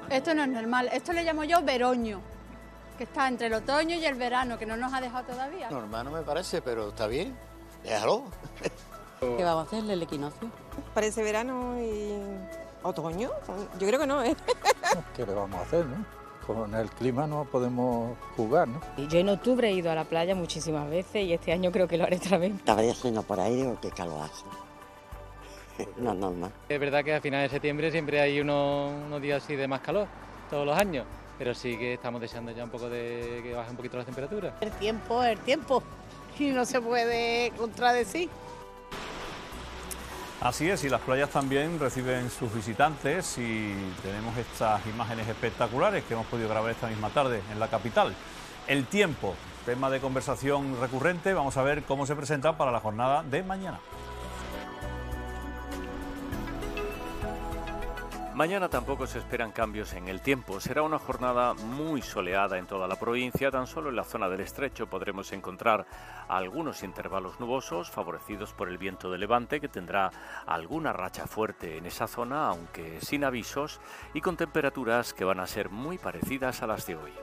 Esto no es normal, esto le llamo yo veroño, que está entre el otoño y el verano, que no nos ha dejado todavía. Normal no me parece, pero está bien, déjalo. ¿Qué vamos a hacerle el equinoccio? Parece verano y otoño, yo creo que no, ¿eh? ¿Qué le vamos a hacer, no? Con el clima no podemos jugar, ¿no? Yo en octubre he ido a la playa muchísimas veces y este año creo que lo haré otra vez. Estaría haciendo por ahí, digo, qué calor hace. No, normal. Es verdad que a finales de septiembre siempre hay unos días así de más calor, todos los años, pero sí que estamos deseando ya un poco de que baje un poquito la temperatura. El tiempo, y no se puede contradecir. Así es, y las playas también reciben sus visitantes y tenemos estas imágenes espectaculares que hemos podido grabar esta misma tarde en la capital. El tiempo, tema de conversación recurrente, vamos a ver cómo se presenta para la jornada de mañana. Mañana tampoco se esperan cambios en el tiempo. Será una jornada muy soleada en toda la provincia. Tan solo en la zona del Estrecho podremos encontrar algunos intervalos nubosos favorecidos por el viento de levante, que tendrá alguna racha fuerte en esa zona, aunque sin avisos, y con temperaturas que van a ser muy parecidas a las de hoy.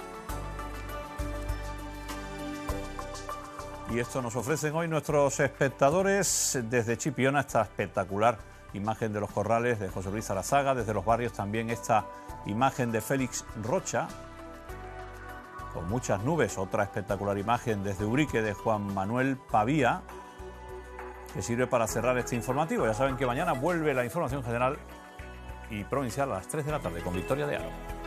Y esto nos ofrecen hoy nuestros espectadores desde Chipiona, esta espectacular imagen de los corrales de José Luis Zarazaga, desde los barrios también esta imagen de Félix Rocha, con muchas nubes, otra espectacular imagen desde Urique de Juan Manuel Pavía, que sirve para cerrar este informativo. Ya saben que mañana vuelve la información general y provincial a las 3 de la tarde con Victoria de Aro.